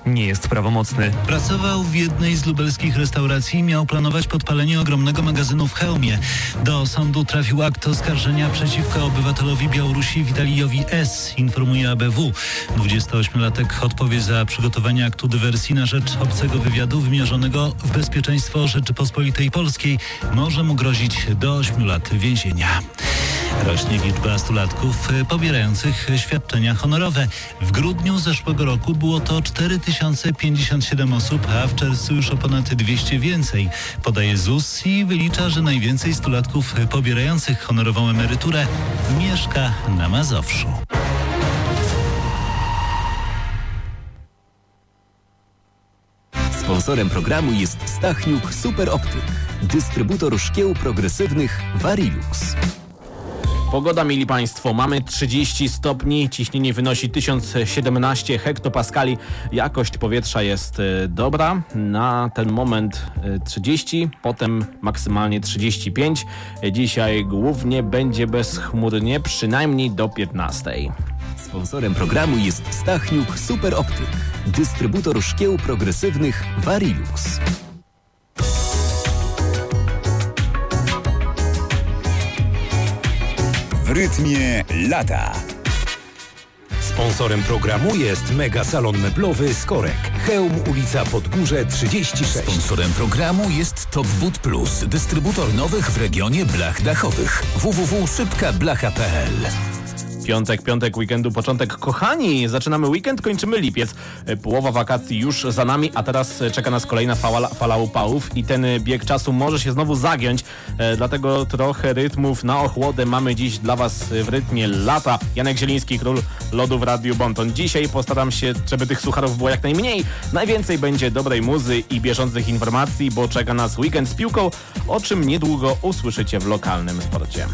nie jest prawomocny. Pracował w jednej z lubelskich restauracji i miał planować podpalenie ogromnego magazynu w Chełmie. Do sądu trafił akt oskarżenia przeciwko obywatelowi Białorusi Witalijowi S., informuje ABW. 28-latek odpowie za przygotowanie aktu dywersji na rzecz obcego wywiadu wymierzonego w bezpieczeństwo Rzeczypospolitej Polskiej. Może mu grozić do 8 lat więzienia. Rośnie liczba stulatków pobierających świadczenia honorowe. W grudniu zeszłego roku było to 4057 osób, a w czerwcu już o ponad 200 więcej. Podaje ZUS i wylicza, że najwięcej stulatków pobierających honorową emeryturę mieszka na Mazowszu. Sponsorem programu jest Stachniuk Super Optyk, dystrybutor szkieł progresywnych Varilux. Pogoda, mili Państwo, mamy 30 stopni, ciśnienie wynosi 1017 hektopaskali, jakość powietrza jest dobra, na ten moment 30, potem maksymalnie 35. Dzisiaj głównie będzie bezchmurnie, przynajmniej do 15. Sponsorem programu jest Stachniuk Super Optyk, dystrybutor szkieł progresywnych Varilux. W rytmie lata. Sponsorem programu jest Mega Salon Meblowy Skorek. Chełm, ulica Podgórze 36. Sponsorem programu jest Top Boot Plus, dystrybutor nowych w regionie blach dachowych. www.szybkablacha.pl. Piątek weekendu, początek. Kochani, zaczynamy weekend, kończymy lipiec. Połowa wakacji już za nami, a teraz czeka nas kolejna fala upałów i ten bieg czasu może się znowu zagiąć. Dlatego trochę rytmów na ochłodę mamy dziś dla Was w rytmie lata. Janek Zieliński, król lodu w Radiu Bonton. Dzisiaj postaram się, żeby tych sucharów było jak najmniej. Najwięcej będzie dobrej muzy i bieżących informacji, bo czeka nas weekend z piłką, o czym niedługo usłyszycie w lokalnym sporcie.